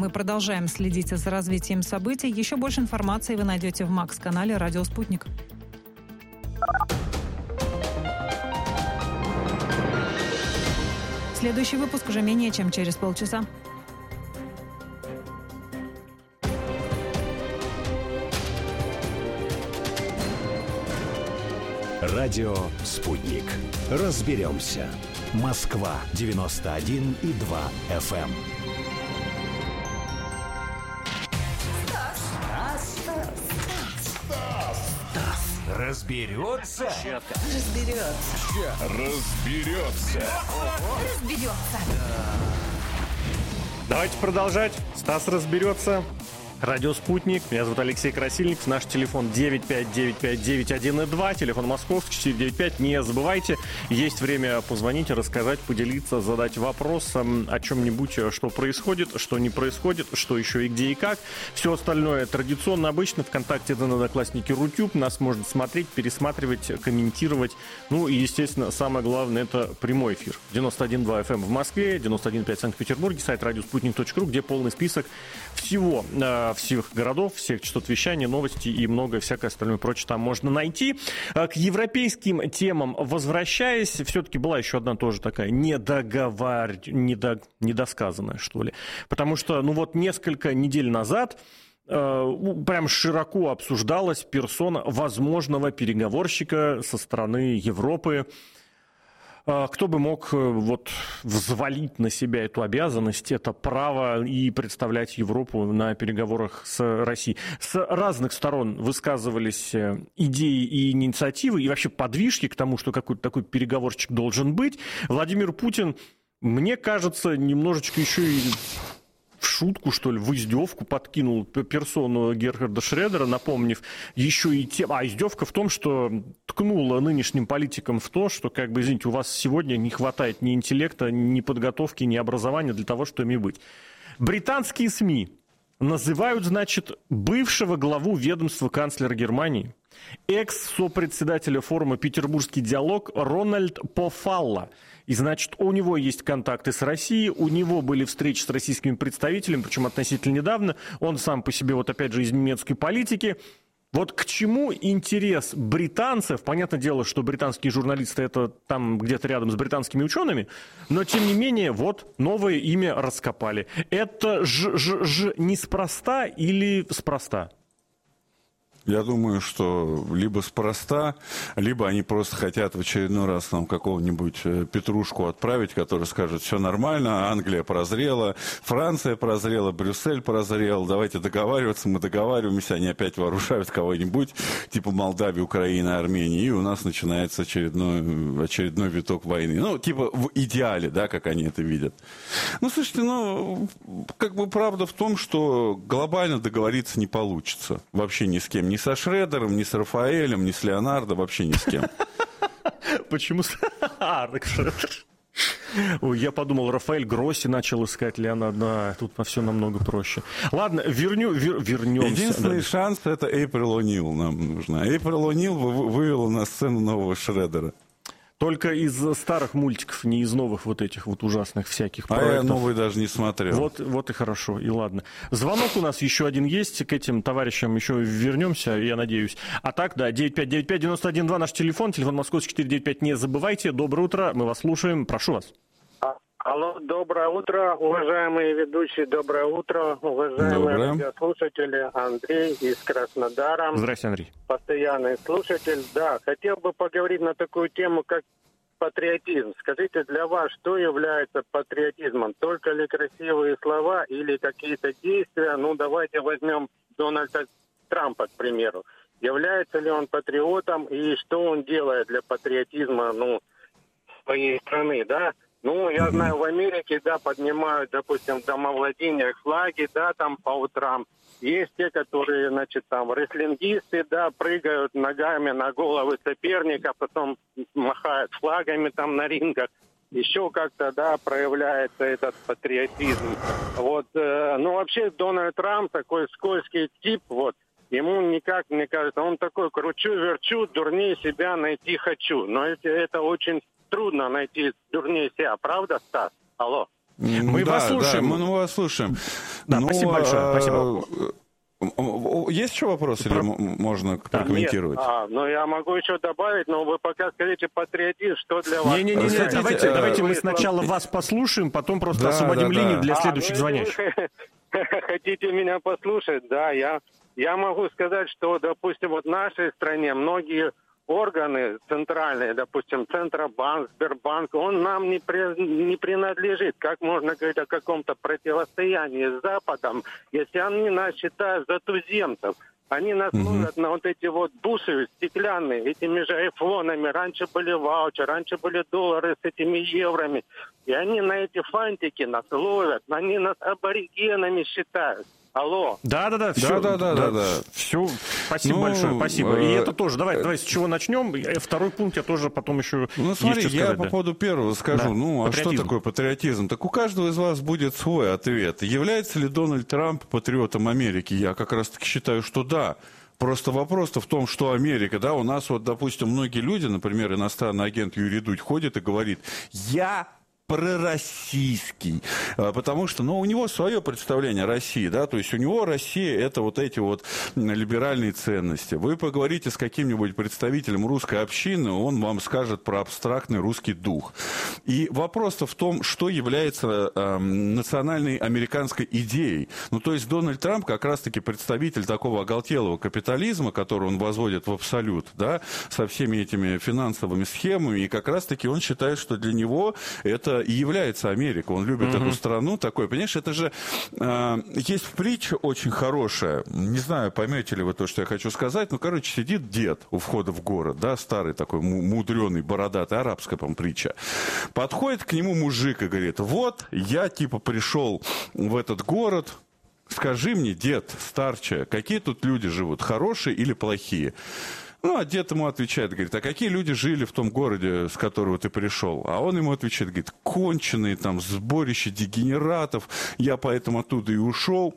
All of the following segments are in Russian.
Мы продолжаем следить за развитием событий. Еще больше информации вы найдете в Макс-канале «Радио Спутник». Следующий выпуск уже менее чем через полчаса. Радио «Спутник». Разберемся. Москва, 91,2 FM. Стас разберется? Разберется. Давайте продолжать. Стас разберется. Радио «Спутник». Меня зовут Алексей Красильников. Наш телефон 955-951-2. Телефон московский 495. Не забывайте, есть время позвонить, рассказать, поделиться, задать вопрос о чем-нибудь, что происходит, что не происходит, что еще и где и как. Все остальное традиционно, обычно. ВКонтакте, на Одноклассники, Рутюб. Нас можно смотреть, пересматривать, комментировать. Ну и, естественно, самое главное, это прямой эфир. 91,2 FM в Москве, 91,5 в Санкт-Петербурге, сайт радиоспутник.ру, где полный список всего, всех городов, всех частот вещания, новости и многое всякое остальное прочее там можно найти. К европейским темам возвращаясь, все-таки была еще одна тоже такая недосказанная, что ли. Потому что, несколько недель назад прям широко обсуждалась персона возможного переговорщика со стороны Европы. Кто бы мог взвалить на себя эту обязанность, это право и представлять Европу на переговорах с Россией. С разных сторон высказывались идеи и инициативы, и вообще подвижки к тому, что какой-то такой переговорщик должен быть. Владимир Путин, мне кажется, немножечко еще и в шутку, что ли, в издевку подкинул персону Герхарда Шредера, напомнив еще и тем... издевка в том, что ткнула нынешним политикам в то, что, извините, у вас сегодня не хватает ни интеллекта, ни подготовки, ни образования для того, чтобы ими быть. Британские СМИ называют, бывшего главу ведомства канцлера Германии, экс-сопредседателя форума «Петербургский диалог» Рональд Пофалла. И, у него есть контакты с Россией, у него были встречи с российскими представителями, причем относительно недавно. Он сам по себе, опять же, из немецкой политики. К чему интерес британцев? Понятное дело, что британские журналисты это там где-то рядом с британскими учеными, но тем не менее, новое имя раскопали. Это неспроста или спроста? Я думаю, что либо спроста, либо они просто хотят в очередной раз нам какого-нибудь Петрушку отправить, который скажет, все нормально, Англия прозрела, Франция прозрела, Брюссель прозрел, давайте договариваться, мы договариваемся, они опять вооружают кого-нибудь, типа Молдавии, Украины, Армении, и у нас начинается очередной виток войны. В идеале, да, как они это видят. Слушайте, правда в том, что глобально договориться не получится. Вообще ни с кем. Ни со Шредером, ни с Рафаэлем, ни с Леонардо, вообще ни с кем. Почему? Я подумал, Рафаэль Гросси начал искать Леонардо. Тут все намного проще. Ладно, вернемся. Единственный шанс – это Эйприл О'Нил нам нужна. Эйприл О'Нил вывела на сцену нового Шредера. Только из старых мультиков, не из новых этих ужасных всяких проектов. Я новый даже не смотрел. Вот и хорошо, и ладно. Звонок у нас еще один есть, к этим товарищам еще вернемся, я надеюсь. А так, да, 955-91-2 наш телефон московский 495, не забывайте. Доброе утро, мы вас слушаем, прошу вас. Алло, доброе утро, уважаемые ведущие, доброе утро, уважаемые радиослушатели, Андрей из Краснодара. Здравствуйте, Андрей. Постоянный слушатель. Да, хотел бы поговорить на такую тему, как патриотизм. Скажите, для вас что является патриотизмом? Только ли красивые слова или какие-то действия? Давайте возьмем Дональда Трампа, к примеру. Является ли он патриотом и что он делает для патриотизма, своей страны, да? Я знаю, в Америке, поднимают, допустим, в домовладениях флаги, там по утрам. Есть те, которые, рестлингисты, прыгают ногами на головы соперника, потом махают флагами на рингах. Еще как-то, проявляется этот патриотизм. Вообще Дональд Трамп такой скользкий тип, ему никак, мне кажется, он такой кручу-верчу, дурнее себя найти хочу. Но это очень трудно найти дурнее себя, правда, Стас? Алло. Мы вас слушаем. Да, мы вас слушаем. Да, спасибо большое. Спасибо. Есть еще вопросы, или можно прокомментировать? Нет, я могу еще добавить, но вы пока скажите патриотизм, что для вас... Не, давайте мы сначала вас послушаем, потом просто освободим линию для следующих звонящих. Хотите меня послушать? Да, я могу сказать, что, допустим, вот в нашей стране многие органы центральные, допустим, Центробанк, Сбербанк, он нам не принадлежит. Как можно говорить о каком-то противостоянии с Западом, если они нас считают за туземцев? Они нас ловят на вот эти вот бусы стеклянные, этими же айфонами. Раньше были ваучеры, раньше были доллары с этими евроми. И они на эти фантики нас ловят, они нас аборигенами считают. Алло. Да. Все, спасибо большое, спасибо. И это тоже, давай с чего начнем. Второй пункт я тоже потом еще... Смотри, я по поводу первого скажу. А что такое патриотизм? Так у каждого из вас будет свой ответ. Является ли Дональд Трамп патриотом Америки? Я как раз-таки считаю, что да. Просто вопрос-то в том, что Америка, да, у нас вот, допустим, многие люди, например, иностранный агент Юрий Дудь ходит и говорит: я пророссийский, потому что, у него свое представление о России, да, то есть у него Россия — это вот эти вот либеральные ценности. Вы поговорите с каким-нибудь представителем русской общины, он вам скажет про абстрактный русский дух. И вопрос-то в том, что является национальной американской идеей. То есть Дональд Трамп как раз-таки представитель такого оголтелого капитализма, который он возводит в абсолют, да, со всеми этими финансовыми схемами, и как раз-таки он считает, что для него это и является Америка. Он любит эту страну такой. Понимаешь, это же... есть притча очень хорошая. Не знаю, поймете ли вы то, что я хочу сказать. Сидит дед у входа в город, да, старый такой, мудреный, бородатый, арабская, по-моему, притча. Подходит к нему мужик и говорит: вот, я, пришел в этот город, скажи мне, дед, старче, какие тут люди живут, хорошие или плохие? А дед ему отвечает, говорит: а какие люди жили в том городе, с которого ты пришел? А он ему отвечает, говорит: конченые, там, сборище дегенератов, я поэтому оттуда и ушел.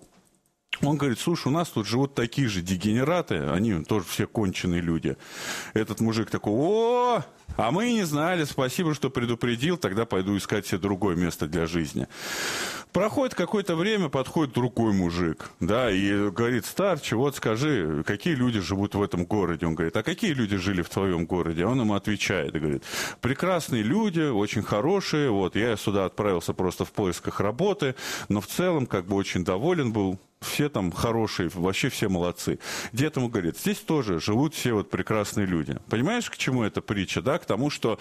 Он говорит: слушай, у нас тут живут такие же дегенераты, они тоже все конченые люди. Этот мужик такой: о, а мы не знали, спасибо, что предупредил, тогда пойду искать себе другое место для жизни. Проходит какое-то время, подходит другой мужик, да, и говорит: старче, вот скажи, какие люди живут в этом городе? Он говорит: а какие люди жили в твоем городе? Он ему отвечает, говорит: прекрасные люди, очень хорошие, вот, я сюда отправился просто в поисках работы, но в целом, очень доволен был. Все там хорошие, вообще все молодцы. Дед ему говорит: здесь тоже живут все вот прекрасные люди. Понимаешь, к чему эта притча, да? К тому, что,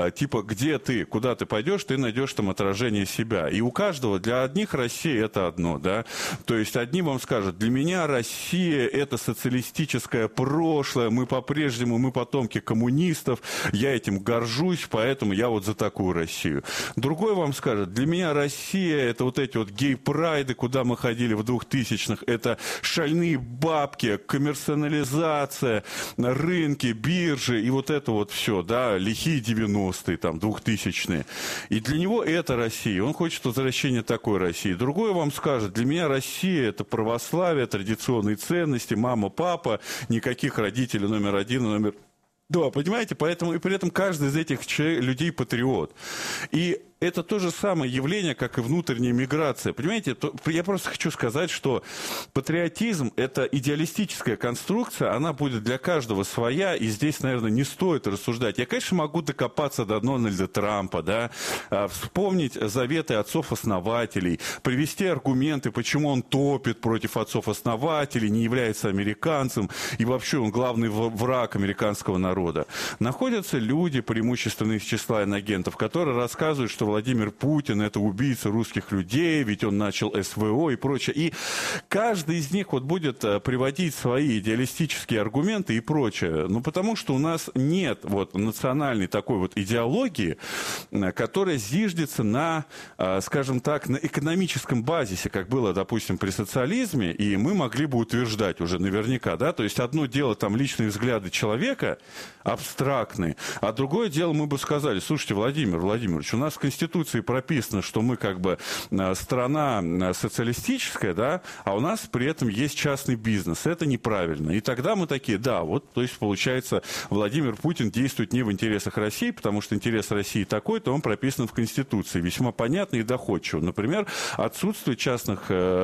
где ты, куда ты пойдешь, ты найдешь там отражение себя. И у каждого, для одних Россия — это одно, да? То есть одни вам скажут: для меня Россия — это социалистическое прошлое, мы по-прежнему, мы потомки коммунистов, я этим горжусь, поэтому я вот за такую Россию. Другой вам скажет: для меня Россия — это вот эти вот гей-прайды, куда мы ходили в 2000-х, это шальные бабки, коммерциализация, рынки, биржи и вот это вот все, да, лихие 90-е, там, 2000-е. И для него это Россия, он хочет возвращения такой России. Другой вам скажет: для меня Россия — это православие, традиционные ценности, мама, папа, никаких родителей номер один и номер два, понимаете? Поэтому и при этом каждый из этих людей патриот. И это то же самое явление, как и внутренняя миграция. Понимаете, я просто хочу сказать, что патриотизм – это идеалистическая конструкция, она будет для каждого своя, и здесь, наверное, не стоит рассуждать. Я, конечно, могу докопаться до Дональда Трампа, да, вспомнить заветы отцов-основателей, привести аргументы, почему он топит против отцов-основателей, не является американцем, и вообще он главный враг американского народа. Находятся люди, преимущественно из числа иноагентов, которые рассказывают, что Владимир Путин — это убийца русских людей, ведь он начал СВО и прочее. И каждый из них будет приводить свои идеалистические аргументы и прочее. Потому что у нас нет национальной такой идеологии, которая зиждется на, скажем так, на экономическом базисе, как было, допустим, при социализме, и мы могли бы утверждать уже наверняка, да, то есть одно дело там личные взгляды человека, абстрактные, а другое дело мы бы сказали: слушайте, Владимир Владимирович, у нас в Конституции Конституции прописано, что мы как бы страна социалистическая, да, а у нас при этом есть частный бизнес. Это неправильно. И тогда мы такие, да, вот, то есть, получается, Владимир Путин действует не в интересах России, потому что интерес России такой, то он прописан в Конституции. Весьма понятно и доходчиво. Например, отсутствие частной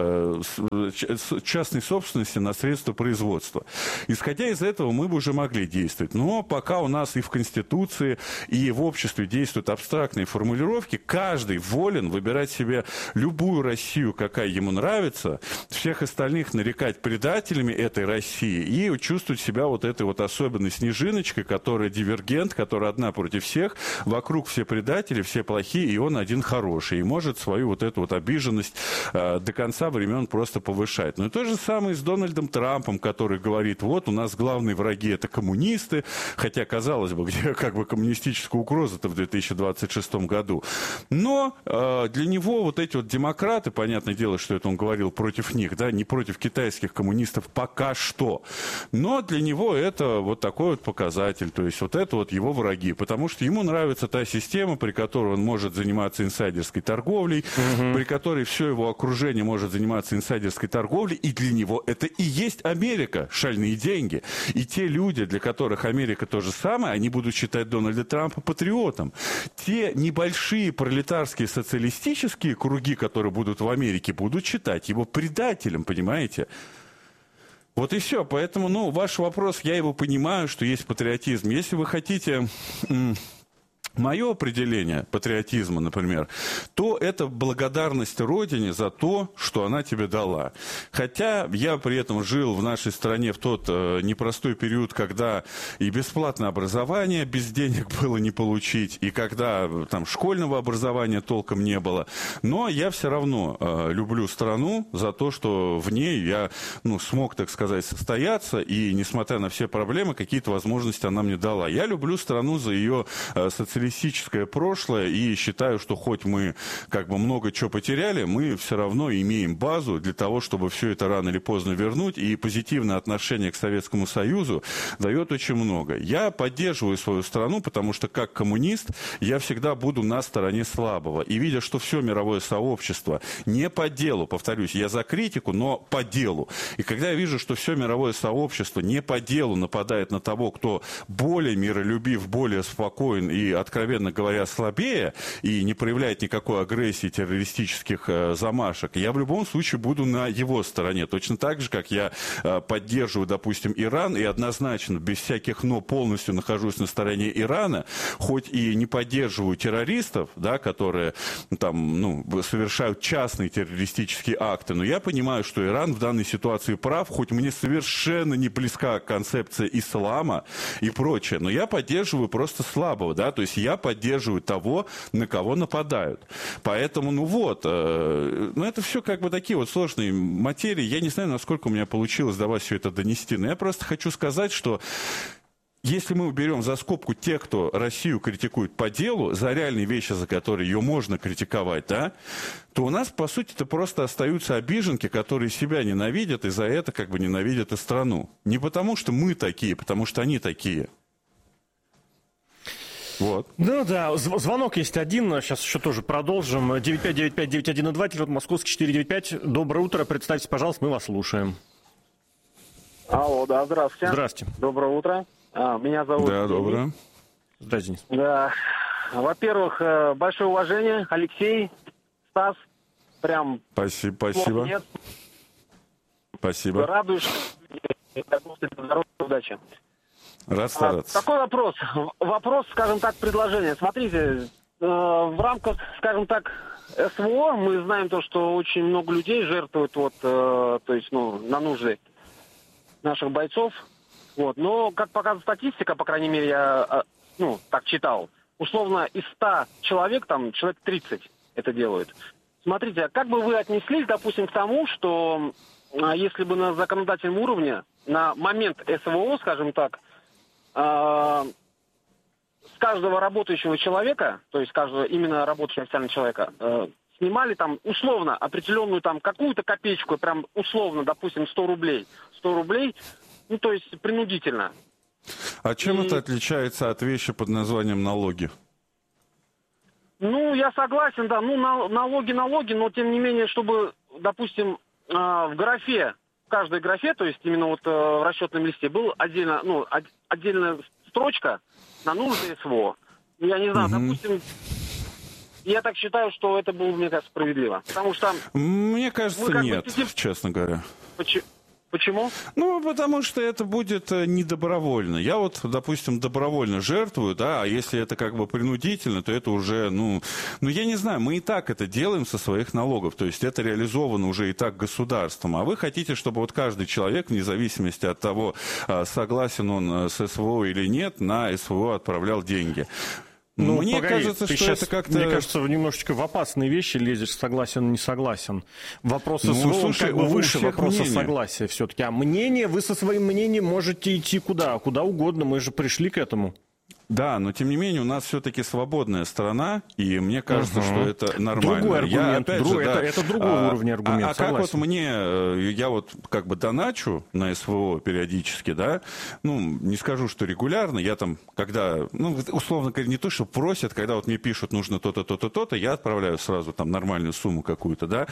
собственности на средства производства. Исходя из этого, мы бы уже могли действовать. Но пока у нас и в Конституции, и в обществе действуют абстрактные формулировки, каждый волен выбирать себе любую Россию, какая ему нравится, всех остальных нарекать предателями этой России и чувствовать себя вот этой вот особенной снежиночкой, которая дивергент, которая одна против всех, вокруг все предатели, все плохие, и он один хороший. И может свою вот эту вот обиженность до конца времен просто повышать. Ну и то же самое с Дональдом Трампом, который говорит, вот у нас главные враги это коммунисты, хотя, казалось бы, где как бы коммунистическая угроза-то в 2026 году. Но для него вот эти вот демократы, понятное дело, что это он говорил против них, да, не против китайских коммунистов пока что, но для него это вот такой вот показатель, то есть вот это вот его враги, потому что ему нравится та система, при которой он может заниматься инсайдерской торговлей, при которой все его окружение может заниматься инсайдерской торговлей, и для него это и есть Америка, шальные деньги. И те люди, для которых Америка то же самое, они будут считать Дональда Трампа патриотом. Те небольшие пролетарские социалистические круги, которые будут в Америке, будут считать его предателем, понимаете? Вот и все. Поэтому, ну, ваш вопрос, я его понимаю, что есть патриотизм. Если вы хотите... Мое определение патриотизма, например, то это благодарность Родине за то, что она тебе дала. Хотя я при этом жил в нашей стране в тот непростой период, когда и бесплатное образование без денег было не получить, и когда там школьного образования толком не было. Но я все равно люблю страну за то, что в ней я смог, так сказать, состояться, и несмотря на все проблемы, какие-то возможности она мне дала. Я люблю страну за ее социалистическое прошлое, и считаю, что хоть мы как бы много чего потеряли, мы все равно имеем базу для того, чтобы все это рано или поздно вернуть, и позитивное отношение к Советскому Союзу дает очень много. Я поддерживаю свою страну, потому что как коммунист я всегда буду на стороне слабого. И видя, что все мировое сообщество не по делу, повторюсь, я за критику, но по делу. И когда я вижу, что все мировое сообщество не по делу нападает на того, кто более миролюбив, более спокоен и откровенно говоря, слабее и не проявляет никакой агрессии, террористических замашек, я в любом случае буду на его стороне. Точно так же, как я поддерживаю, допустим, Иран, и однозначно, без всяких «но», полностью нахожусь на стороне Ирана, хоть и не поддерживаю террористов, да, которые там, совершают частные террористические акты, но я понимаю, что Иран в данной ситуации прав, хоть мне совершенно не близка концепция ислама и прочее, но я поддерживаю просто слабого, да, то есть я поддерживаю того, на кого нападают. Поэтому, это все как бы такие вот сложные материи. Я не знаю, насколько у меня получилось до вас все это донести, но я просто хочу сказать, что если мы уберем за скобку тех, кто Россию критикует по делу, за реальные вещи, за которые ее можно критиковать, да, то у нас, по сути, это просто остаются обиженки, которые себя ненавидят, и за это как бы ненавидят и страну. Не потому, что мы такие, потому что они такие. Вот. Ну да, звонок есть один, сейчас еще тоже продолжим. 9595-9102, телефон московский 495. Доброе утро, представьтесь, пожалуйста, мы вас слушаем. Алло, да, здравствуйте. Здравствуйте. Доброе утро. Меня зовут... Да, доброе. Здравствуйте, Денис. Да. Во-первых, большое уважение, Алексей, Стас, прям... Спасибо. Нет. Спасибо. Радуюсь. Здоровья, удачи. Рад стараться. Такой вопрос. Вопрос, скажем так, предложение. Смотрите, в рамках, скажем так, СВО мы знаем то, что очень много людей жертвуют на нужды наших бойцов. Вот. Но, как показывает статистика, по крайней мере, я так читал, условно из 100 человек, там, человек 30 это делают. Смотрите, как бы вы отнеслись, допустим, к тому, что если бы на законодательном уровне, на момент СВО, скажем так, с каждого работающего человека, то есть каждого именно работающего официального человека, снимали там условно определенную там какую-то копеечку, прям условно, допустим, 100 рублей. 100 рублей, то есть принудительно. А чем это отличается от вещи под названием налоги? Ну, я согласен, да. Ну, налоги, но тем не менее, чтобы, допустим, в графе, в каждой графе, то есть именно вот в расчетном листе, был отдельная строчка на нужное СВО. Я не знаю, допустим, я так считаю, что это было, мне кажется, справедливо. Потому что... Мне кажется, нет, честно говоря. Почему? Ну, потому что это будет недобровольно. Я вот, допустим, добровольно жертвую, да, а если это как бы принудительно, то это уже, я не знаю, мы и так это делаем со своих налогов, то есть это реализовано уже и так государством, а вы хотите, чтобы вот каждый человек, вне зависимости от того, согласен он с СВО или нет, на СВО отправлял деньги. Мне кажется, что сейчас, это как-то... Мне кажется, немножечко в опасные вещи лезешь, согласен, не согласен. Вопрос СВО как бы выше вопроса согласия все-таки. А мнение, вы со своим мнением можете идти куда угодно, мы же пришли к этому. Да, но тем не менее у нас все-таки свободная страна, и мне кажется, что это нормально. Другой аргумент, это другой уровень аргумента. А как вот я вот как бы доначу на СВО периодически, да, не скажу, что регулярно, я там, когда, условно говоря, не то, что просят, когда вот мне пишут, нужно то-то, то-то, то-то, я отправляю сразу там нормальную сумму какую-то, да,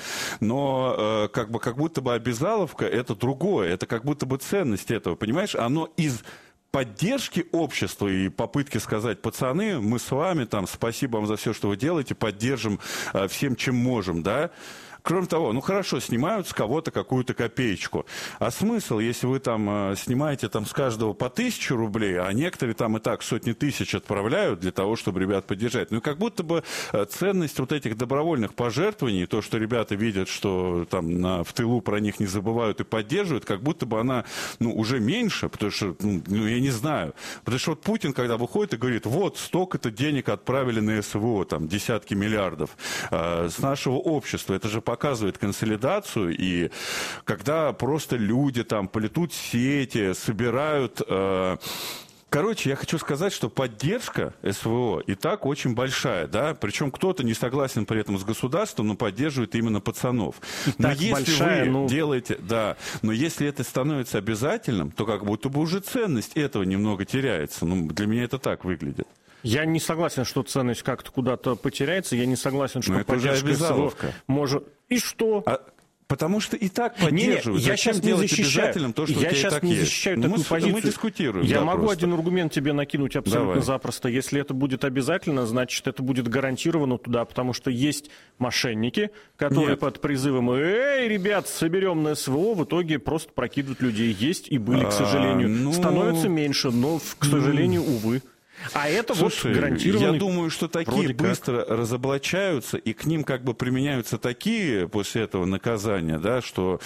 но как будто бы обязаловка это другое, это как будто бы ценность этого, понимаешь, оно из поддержки общества и попытки сказать: пацаны, мы с вами, там, спасибо вам за все, что вы делаете, поддержим всем, чем можем, да. Кроме того, хорошо, снимают с кого-то какую-то копеечку. А смысл, если вы там снимаете там с каждого по 1000 рублей, а некоторые там и так сотни тысяч отправляют для того, чтобы ребят поддержать. Как будто бы ценность вот этих добровольных пожертвований, то, что ребята видят, что там в тылу про них не забывают и поддерживают, как будто бы она, уже меньше, потому что, я не знаю. Потому что вот Путин, когда выходит и говорит: вот, столько-то денег отправили на СВО, там, десятки миллиардов с нашего общества, это же показывает консолидацию, и когда просто люди там плетут сети, собирают... Короче, я хочу сказать, что поддержка СВО и так очень большая, да, причем кто-то не согласен при этом с государством, но поддерживает именно пацанов. Но если большая, вы делаете, да, но если это становится обязательным, то как будто бы уже ценность этого немного теряется. Для меня это так выглядит. Я не согласен, что ценность как-то куда-то потеряется. Я не согласен, что поддержка СВО может... И что? Потому что и так поддерживают. Я сейчас не защищаю. То, что я сейчас не защищаю такую позицию. Мы дискутируем. Я могу один аргумент тебе накинуть абсолютно запросто. Если это будет обязательно, значит, это будет гарантировано туда, потому что есть мошенники, которые под призывом: «Эй, ребят, соберем на СВО», в итоге просто прокидывают людей. Есть и были, к сожалению. Становится меньше, но, к сожалению, увы. А это гарантированно. Я думаю, что такие быстро разоблачаются, и к ним как бы применяются такие после этого наказания, да, что,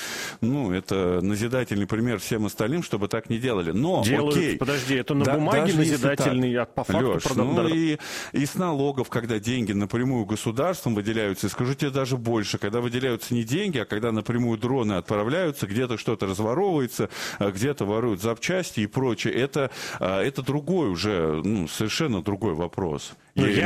это назидательный пример всем остальным, чтобы так не делали. Но, делают, подожди, это на бумаге назидательный, а по факту... Леш, и с налогов, когда деньги напрямую государством выделяются, и скажу тебе даже больше, когда выделяются не деньги, а когда напрямую дроны отправляются, где-то что-то разворовывается, где-то воруют запчасти и прочее, это другой уже, совершенно другой вопрос.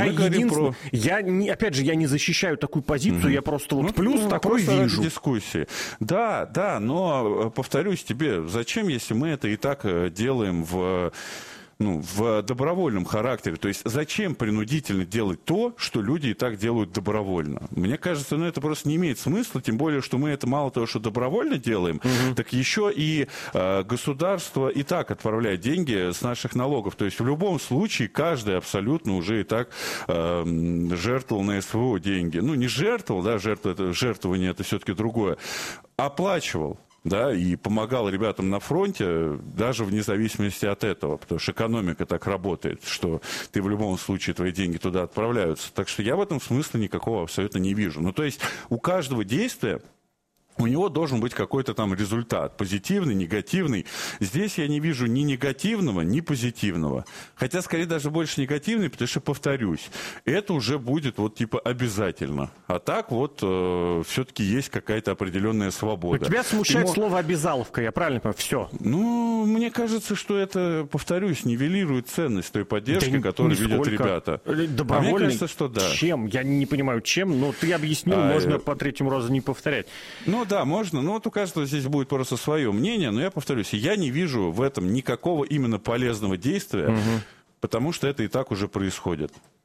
Опять же, я не защищаю такую позицию, я просто плюс такой вижу. Дискуссии. Да, но повторюсь тебе, зачем, если мы это и так делаем в добровольном характере. То есть зачем принудительно делать то, что люди и так делают добровольно? Мне кажется, это просто не имеет смысла, тем более, что мы это мало того, что добровольно делаем, так еще и государство и так отправляет деньги с наших налогов. То есть в любом случае каждый абсолютно уже и так жертвовал на СВО деньги. Не жертвовал, да, жертвование это все-таки другое, оплачивал. Да, и помогал ребятам на фронте, даже вне зависимости от этого, потому что экономика так работает, что ты в любом случае, твои деньги туда отправляются. Так что я в этом смысла никакого абсолютно не вижу. То есть у каждого действия у него должен быть какой-то там результат, позитивный, негативный. Здесь я не вижу ни негативного, ни позитивного. Хотя, скорее, даже больше негативный, потому что, повторюсь, это уже будет обязательно. А так все-таки есть какая-то определенная свобода. Тебя смущает слово «обязаловка», я правильно понимаю? Все. Мне кажется, что это, повторюсь, нивелирует ценность той поддержки, которую видят ребята. Добровольно? Мне кажется, что да. Чем? Я не понимаю, чем, но ты объяснил, можно по третьему разу не повторять. Да, можно, но у каждого здесь будет просто свое мнение, но я повторюсь, я не вижу в этом никакого именно полезного действия, потому что это и так уже происходит.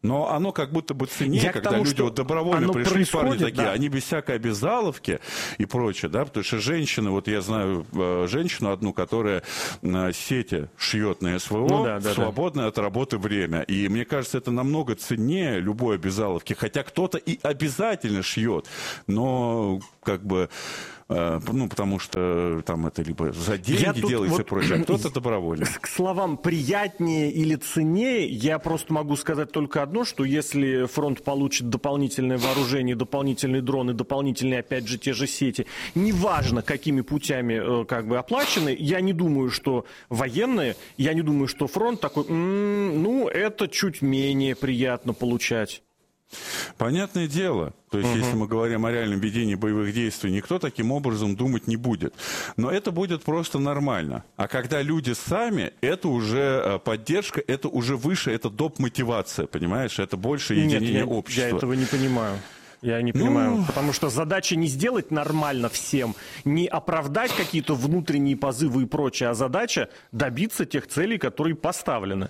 Но оно как будто бы ценнее, когда люди вот добровольно пришли, парни такие, да. Они без всякой обязаловки и прочее, да, потому что женщины, вот я знаю женщину одну, которая сети шьет на СВО, свободное от работы время. И мне кажется, это намного ценнее любой обязаловки, хотя кто-то и обязательно шьет, но как бы... Ну, потому что там это либо за деньги делается и прочее, а кто-то добровольно. К словам «приятнее» или «ценнее» я просто могу сказать только одно, что если фронт получит дополнительное вооружение, дополнительные дроны, дополнительные, опять же, те же сети, неважно, какими путями как бы оплачены, я не думаю, что военные, я не думаю, что фронт такой, ну, это чуть менее приятно получать. Понятное дело. То есть, если мы говорим о реальном ведении боевых действий, никто таким образом думать не будет. Но это будет просто нормально. А когда люди сами, это уже поддержка, это уже выше, это доп. Мотивация, понимаешь? Это больше единение общества. Я этого не понимаю. Я не понимаю, потому что задача не сделать нормально всем, не оправдать какие-то внутренние позывы и прочее, а задача добиться тех целей, которые поставлены.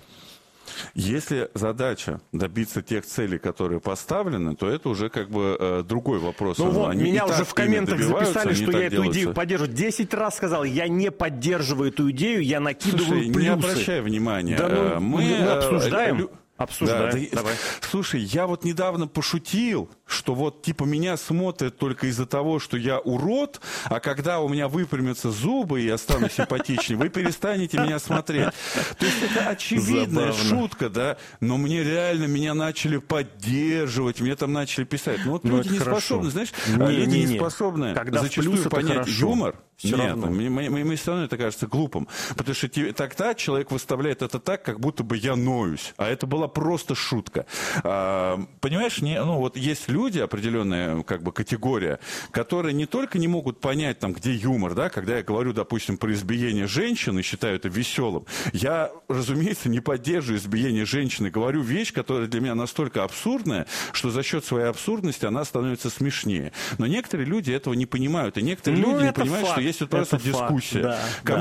Если задача добиться тех целей, которые поставлены, то это уже как бы другой вопрос. Ну вот, меня уже в комментах записали, что я эту идею поддерживаю. 10 раз сказал, я не поддерживаю эту идею, я накидываю плюсы. Не обращай внимания. Да, мы обсуждаем. Обсуждаем. Да, давай. Слушай, я вот недавно пошутил, что вот типа меня смотрят только из-за того, что я урод, а когда у меня выпрямятся зубы и я стану симпатичнее, вы перестанете меня смотреть. То есть это очевидная шутка, да, но мне реально, меня начали поддерживать, мне там начали писать. Ну вот люди не способны, знаешь, люди не способны зачастую понять юмор. Все равно. Мне все равно это кажется глупым. Потому что тогда человек выставляет это так, как будто бы я ноюсь. А это была просто шутка. Понимаешь, ну вот есть люди, определенная как бы категория, которые не только не могут понять, там, где юмор, да, когда я говорю, допустим, про избиение женщины, считаю это веселым. Я, разумеется, не поддерживаю избиение женщины. Говорю вещь, которая для меня настолько абсурдная, что за счет своей абсурдности она становится смешнее. Но некоторые люди этого не понимают. И некоторые люди не понимают, что есть вот просто дискуссия.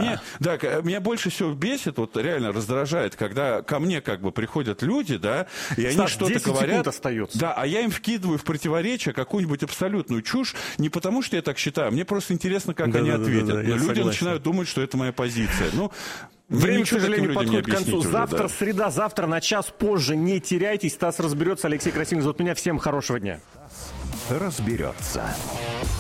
Меня больше всего бесит, вот реально раздражает, когда ко мне как бы приходят люди, да, и они что-то говорят. Да, а я им вкидываю в противоречие какую-нибудь абсолютную чушь, не потому что я так считаю, мне просто интересно, как они ответят. Но люди согласен. Начинают думать, что это моя позиция. Ну, время, к сожалению, подходит к концу. Завтра среда, завтра на час позже. Не теряйтесь. Стас разберется, Алексей Красильников зовут меня. Всем хорошего дня. Разберется.